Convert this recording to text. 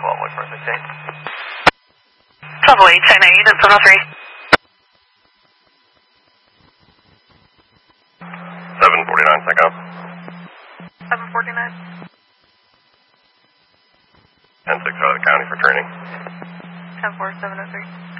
what's birthday date? 1208, China 8 and 703. 749, Psycho. 749. 10-6 out of the county for training. 10-4, 703.